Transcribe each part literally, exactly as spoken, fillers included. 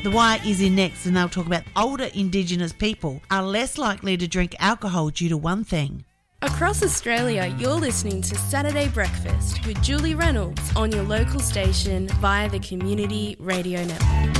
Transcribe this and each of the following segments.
The Wire is in next, and they'll talk about older Indigenous people are less likely to drink alcohol due to one thing. Across Australia, you're listening to Saturday Breakfast with Julie Reynolds on your local station via the Community Radio Network.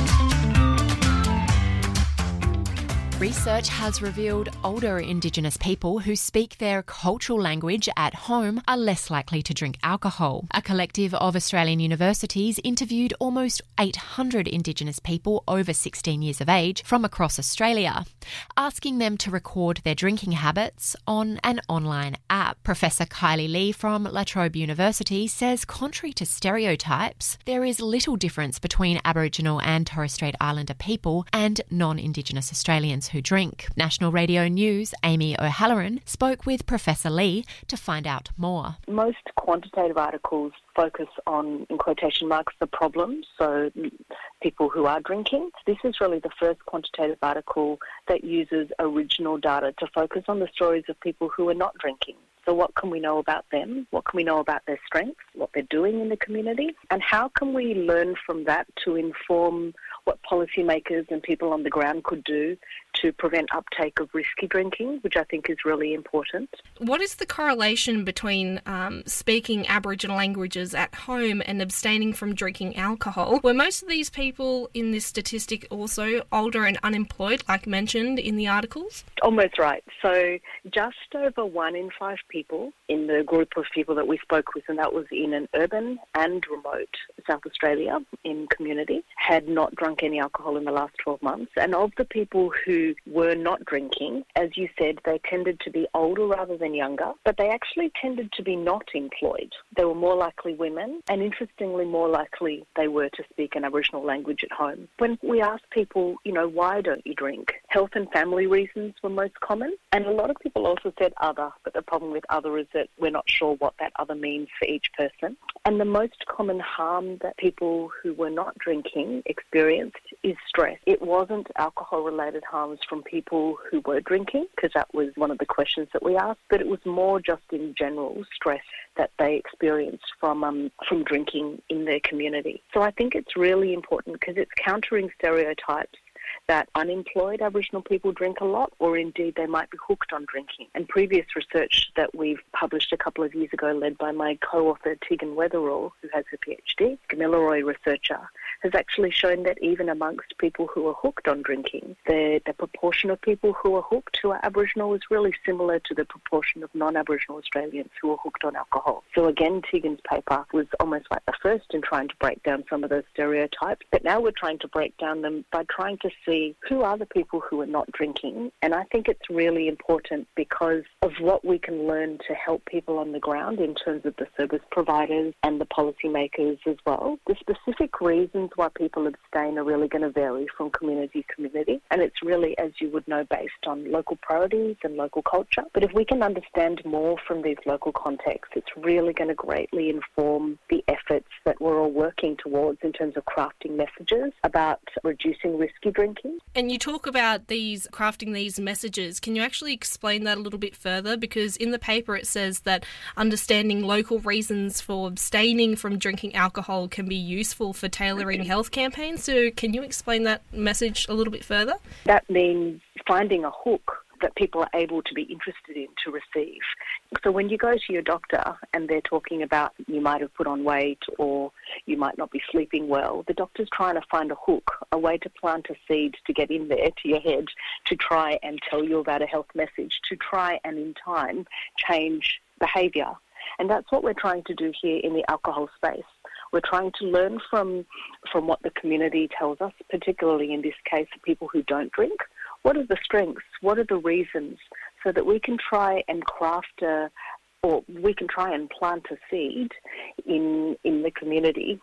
Research has revealed older Indigenous people who speak their cultural language at home are less likely to drink alcohol. A collective of Australian universities interviewed almost eight hundred Indigenous people over sixteen years of age from across Australia, asking them to record their drinking habits on an online app. Professor Kylie Lee from La Trobe University says, contrary to stereotypes, there is little difference between Aboriginal and Torres Strait Islander people and non-Indigenous Australians who drink. National Radio News' Amy O'Halloran spoke with Professor Lee to find out more. Most quantitative articles focus on, in quotation marks, the problem, so people who are drinking. This is really the first quantitative article that uses original data to focus on the stories of people who are not drinking. So what can we know about them? What can we know about their strengths, what they're doing in the community? And how can we learn from that to inform what policymakers and people on the ground could do to prevent uptake of risky drinking, which I think is really important. What is the correlation between um, speaking Aboriginal languages at home and abstaining from drinking alcohol? Were most of these people in this statistic also older and unemployed, like mentioned in the articles? Almost right. So just over one in five people in the group of people that we spoke with, and that was in an urban and remote South Australia in community, had not drunk any alcohol in the last twelve months. And of the people who were not drinking, as you said, they tended to be older rather than younger, but they actually tended to be not employed. They were more likely women, and interestingly, more likely they were to speak an Aboriginal language at home. When we asked people, you know, why don't you drink? Health and family reasons were most common, and a lot of people also said other, but the problem with other is that we're not sure what that other means for each person. And the most common harm that people who were not drinking experienced is stress. It wasn't alcohol-related harms from people who were drinking, because that was one of the questions that we asked, but it was more just in general stress that they experienced from um, from drinking in their community. So I think it's really important because it's countering stereotypes that unemployed Aboriginal people drink a lot, or indeed they might be hooked on drinking. And previous research that we've published a couple of years ago, led by my co-author Tegan Weatherall, who has her PhD, Gamilaroi researcher, has actually shown that even amongst people who are hooked on drinking, the, the proportion of people who are hooked who are Aboriginal is really similar to the proportion of non-Aboriginal Australians who are hooked on alcohol. So again, Tegan's paper was almost like the first in trying to break down some of those stereotypes, but now we're trying to break down them by trying to see who are the people who are not drinking. And I think it's really important because of what we can learn to help people on the ground in terms of the service providers and the policymakers as well. The specific reasons why people abstain are really going to vary from community to community, and it's really, as you would know, based on local priorities and local culture. But if we can understand more from these local contexts, it's really going to greatly inform the efforts that we're all working towards in terms of crafting messages about reducing risky drinking. And you talk about these crafting these messages. Can you actually explain that a little bit further? Because in the paper it says that understanding local reasons for abstaining from drinking alcohol can be useful for tailoring health campaigns. So can you explain that message a little bit further? That means finding a hook that people are able to be interested in to receive. So when you go to your doctor and they're talking about you might have put on weight or you might not be sleeping well, the doctor's trying to find a hook, a way to plant a seed to get in there to your head, to try and tell you about a health message, to try and in time change behaviour. And that's what we're trying to do here in the alcohol space. We're trying to learn from from what the community tells us, particularly in this case, people who don't drink. What are the strengths? What are the reasons? So that we can try and craft a, or we can try and plant a seed in in the community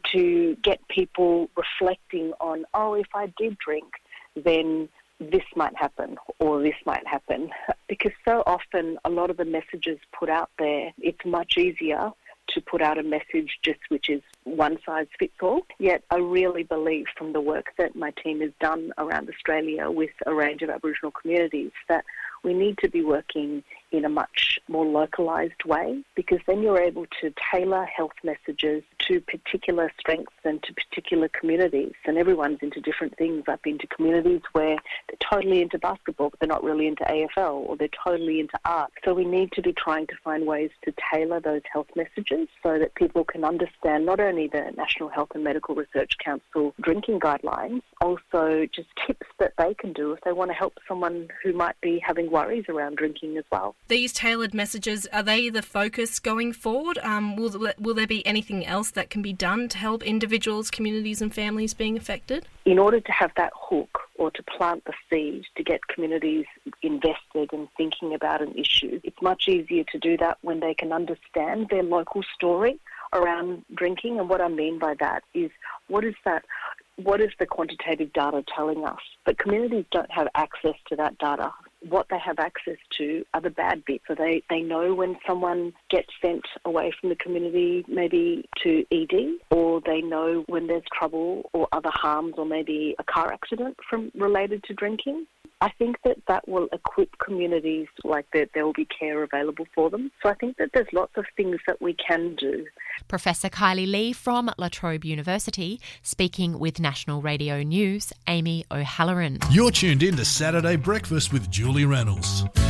to get people reflecting on, oh, if I did drink, then this might happen or this might happen. Because so often a lot of the messages put out there, it's much easier to put out a message just which is one size fits all. Yet I really believe from the work that my team has done around Australia with a range of Aboriginal communities that we need to be working in a much more localised way, because then you're able to tailor health messages to particular strengths and to particular communities. And everyone's into different things. I've been to communities where they're totally into basketball, but they're not really into A F L, or they're totally into art. So we need to be trying to find ways to tailor those health messages so that people can understand not only the National Health and Medical Research Council drinking guidelines, also just tips that they can do if they want to help someone who might be having worries around drinking as well. These tailored messages, are they the focus going forward? Um, will, will there be anything else that can be done to help individuals, communities and families being affected? In order to have that hook or to plant the seed to get communities invested and thinking about an issue, it's much easier to do that when they can understand their local story around drinking. And what I mean by that is, what is that? What is the quantitative data telling us? But communities don't have access to that data. What they have access to are the bad bits. So they, they know when someone gets sent away from the community, maybe to E D, or they know when there's trouble or other harms, or maybe a car accident from related to drinking. I think that that will equip communities like that there will be care available for them. So I think that there's lots of things that we can do. Professor Kylie Lee from La Trobe University speaking with National Radio News' Amy O'Halloran. You're tuned in to Saturday Breakfast with Julie Reynolds.